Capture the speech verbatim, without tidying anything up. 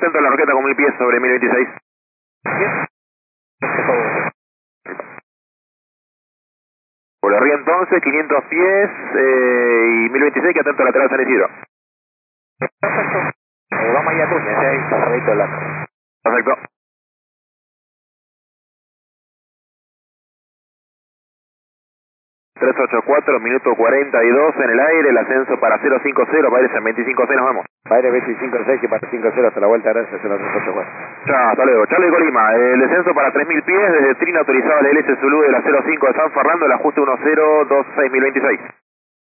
Centro de la roqueta con mil pies sobre mil veintiséis. Por arriba entonces, quinientos pies eh, y mil veintiséis que atento lateral San Isidro. Perfecto. Eh, vamos a ir a Túñez, eh, ahí está cerradito el lazo. Perfecto. trescientos ochenta y cuatro, minuto cuarenta y dos en el aire, el ascenso para cero cinco cero, para irse en veinticinco seis, nos vemos. Aire veinticinco seis y para cinco cero hasta la vuelta, gracias, cero tres ocho cuatro. Chao, hasta luego. Charlie Colima, el descenso para tres mil pies, desde Trina autorizado la L S Zulu de la cero cinco de San Fernando, el ajuste uno cero dos seis mil veintiséis.